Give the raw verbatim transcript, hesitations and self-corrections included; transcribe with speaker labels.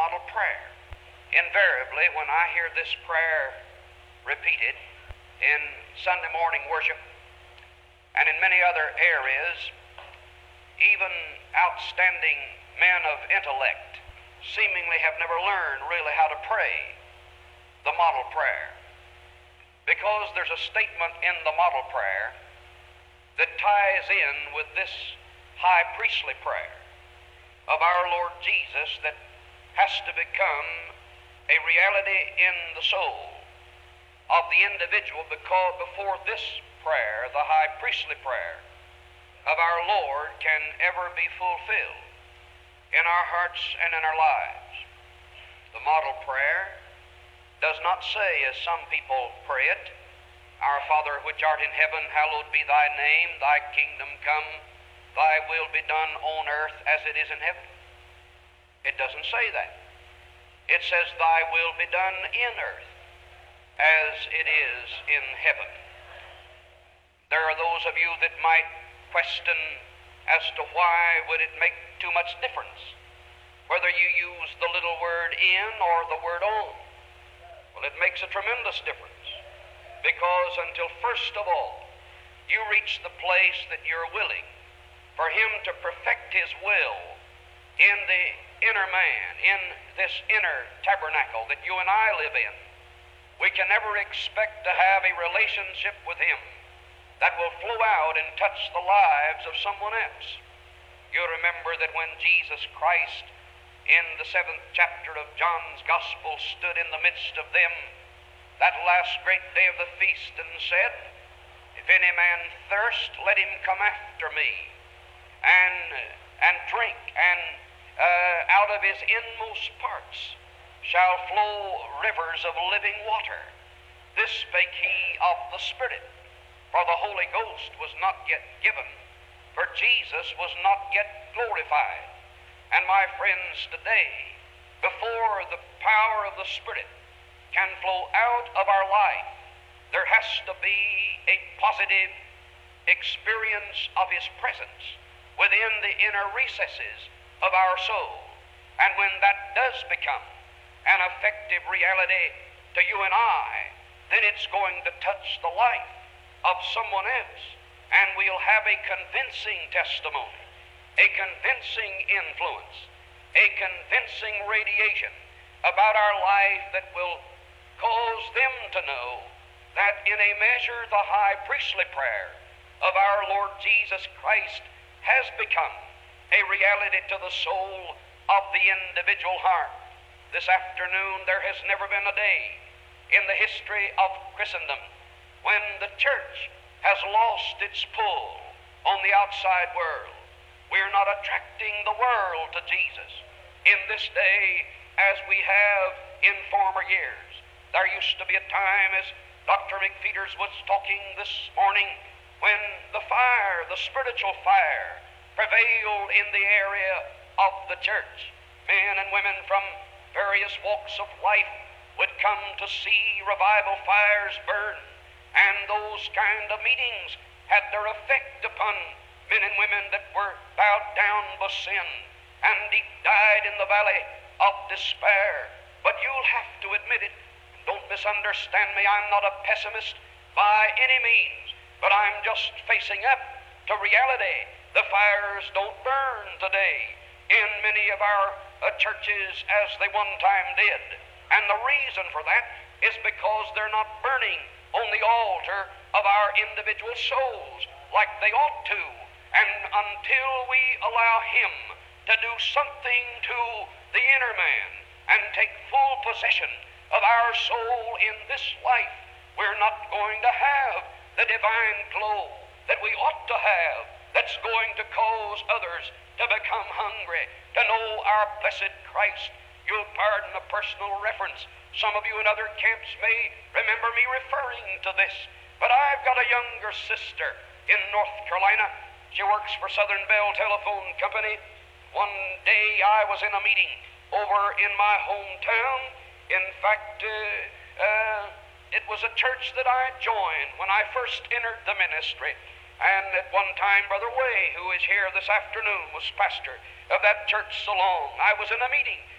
Speaker 1: model prayer. Invariably, when I hear this prayer repeated in Sunday morning worship and in many other areas, even outstanding men of intellect seemingly have never learned really how to pray the model prayer, because there's a statement in the model prayer that ties in with this high priestly prayer of our Lord Jesus that has to become a reality in the soul of the individual, because before this prayer, the high priestly prayer of our Lord, can ever be fulfilled in our hearts and in our lives. The model prayer does not say, as some people pray it, "Our Father which art in heaven, hallowed be thy name, thy kingdom come, thy will be done on earth as it is in heaven." It doesn't say that. It says, "Thy will be done in earth as it is in heaven." There are those of you that might question as to why would it make too much difference whether you use the little word "in" or the word "on." Well, it makes a tremendous difference, because until first of all you reach the place that you're willing for Him to perfect His will in the inner man, in this inner tabernacle that you and I live in, we can never expect to have a relationship with Him that will flow out and touch the lives of someone else. You remember that when Jesus Christ in the seventh chapter of John's Gospel stood in the midst of them that last great day of the feast and said, "If any man thirst, let him come after me and and drink, and uh, out of his inmost parts shall flow rivers of living water. This spake he of the Spirit, for the Holy Ghost was not yet given, for Jesus was not yet glorified." And my friends, today, before the power of the Spirit can flow out of our life, there has to be a positive experience of His presence within the inner recesses of our soul. And when that does become an effective reality to you and I, then it's going to touch the life of someone else, and we'll have a convincing testimony, a convincing influence, a convincing radiation about our life that will cause them to know that in a measure the high priestly prayer of our Lord Jesus Christ has become a reality to the soul of the individual heart. This afternoon, there has never been a day in the history of Christendom when the church has lost its pull on the outside world. We're not attracting the world to Jesus in this day as we have in former years. There used to be a time, as Doctor McFeeters was talking this morning, when the fire, the spiritual fire, prevailed in the area of the church. Men and women from various walks of life would come to see revival fires burn, and those kind of meetings had their effect upon men and women that were bowed down by sin and deep died in the valley of despair. But you'll have to admit it. Don't misunderstand me. I'm not a pessimist by any means, but I'm just facing up to reality. The fires don't burn today in many of our uh, churches as they one time did. And the reason for that is because they're not burning on the altar of our individual souls like they ought to. And until we allow Him to do something to the inner man and take full possession of our soul in this life, we're not going to have the divine glow that we ought to have, that's going to cause others to become hungry, to know our blessed Christ. You'll pardon a personal reference. Some of you in other camps may remember me referring to this, but I've got a younger sister in North Carolina. She works for Southern Bell Telephone Company. One day I was in a meeting over in my hometown. In fact, uh, uh, it was a church that I joined when I first entered the ministry. And at one time, Brother Way, who is here this afternoon, was pastor of that church so long. I was in a meeting,